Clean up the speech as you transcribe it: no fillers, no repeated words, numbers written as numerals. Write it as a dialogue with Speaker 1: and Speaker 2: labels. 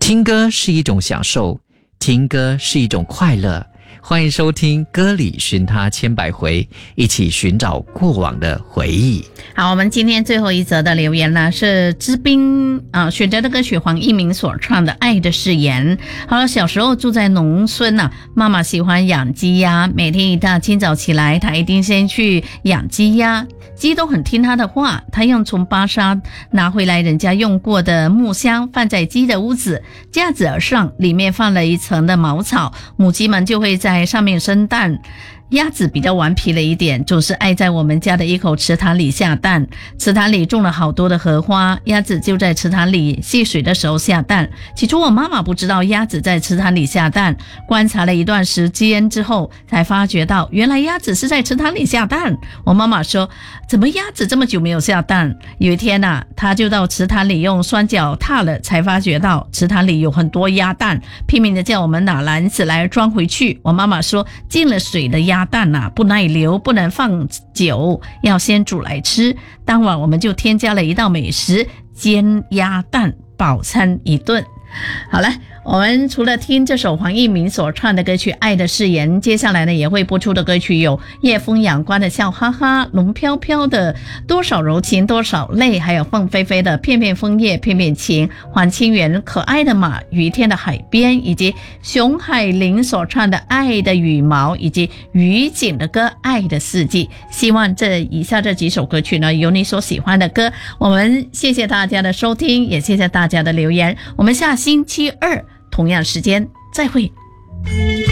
Speaker 1: 听歌是一种享受，听歌是一种快乐。欢迎收听《歌里寻他千百回》，一起寻找过往的回忆。
Speaker 2: 好，我们今天最后一则的留言呢，是知斌选择的歌曲黄义明所唱的《爱的誓言》。好了，小时候住在农村妈妈喜欢养鸡鸭，每天一大清早起来，她一定先去养鸡鸭。鸡都很听她的话，她用从巴沙拿回来人家用过的木箱，放在鸡的屋子架子上，里面放了一层的茅草，母鸡们就会在上面生蛋。鸭子比较顽皮了一点，总是爱在我们家的一口池塘里下蛋。池塘里种了好多的荷花，鸭子就在池塘里戏水的时候下蛋。起初我妈妈不知道鸭子在池塘里下蛋，观察了一段时间之后才发觉到原来鸭子是在池塘里下蛋。我妈妈说，怎么鸭子这么久没有下蛋？有一天她就到池塘里用双脚踏了，才发觉到池塘里有很多鸭蛋，拼命的叫我们拿篮子来装回去。我妈妈说，进了水的鸭蛋不耐留，不能放久，要先煮来吃。当晚我们就添加了一道美食，煎鸭蛋，饱餐一顿。好了，我们除了听这首黄义明所唱的歌曲《爱的誓言》，接下来呢也会播出的歌曲有夜风阳光的笑哈哈，龙飘飘的多少柔情多少泪，还有凤飞飞的片片枫叶片片情，黄清源可爱的马，于天的海边，以及熊海林所唱的爱的羽毛，以及于景的歌《爱的四季》。希望以下这几首歌曲呢有你所喜欢的歌。我们谢谢大家的收听，也谢谢大家的留言。我们下星期二同样时间再会。